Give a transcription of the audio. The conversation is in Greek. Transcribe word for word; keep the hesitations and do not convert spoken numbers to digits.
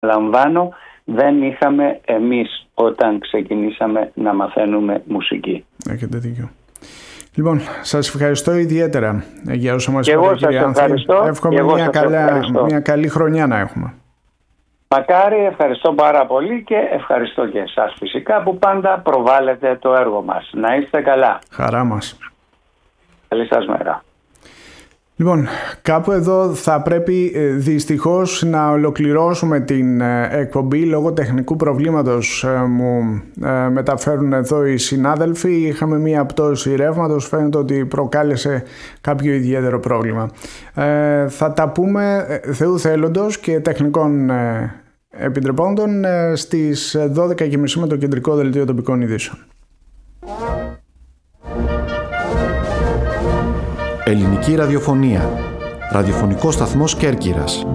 Λαμβάνω, δεν είχαμε εμείς όταν ξεκινήσαμε να μαθαίνουμε μουσική. Έχετε δίκιο. Λοιπόν, σας ευχαριστώ ιδιαίτερα για όσα μας είπατε, κύριε Άνθη. Εύχομαι μια, καλά, μια καλή χρονιά να έχουμε. Μακάρι, ευχαριστώ πάρα πολύ και ευχαριστώ και εσάς φυσικά που πάντα προβάλλετε το έργο μας. Να είστε καλά. Χαρά μας. Καλή σας μέρα. Λοιπόν, κάπου εδώ θα πρέπει δυστυχώς να ολοκληρώσουμε την εκπομπή. Λόγω τεχνικού προβλήματος μου μεταφέρουν εδώ οι συνάδελφοι. Είχαμε μία πτώση ρεύματος, φαίνεται ότι προκάλεσε κάποιο ιδιαίτερο πρόβλημα. Ε, θα τα πούμε Θεού θέλοντος και τεχνικών επιτρεπόντων στις δώδεκα και μισή με το κεντρικό δελτίο τοπικών ειδήσεων. Ελληνική ραδιοφωνία. Ραδιοφωνικός σταθμός Κέρκυρας.